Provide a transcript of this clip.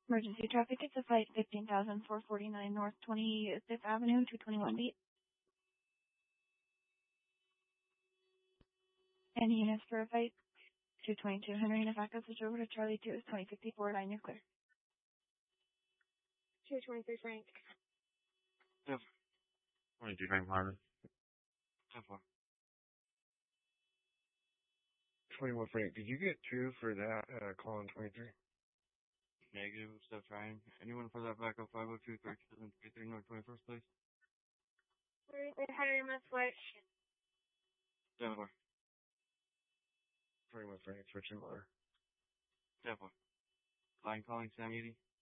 Emergency traffic, it's a flight 15,449 North 25th Avenue, 221 feet. Any units for a fight? 222 Henry, and if I could switch over to Charlie 2 is 2054, line, you're clear. 223 Frank. 22 Frank Harmon. 21 Frank, did you get 2 for that call on 23? Negative, step trying. Anyone for that backup 502 3733 North 21st, please? Henry, must switch. 10-4. 21 Frank, switching over. 10-4. Line calling Sam Edie.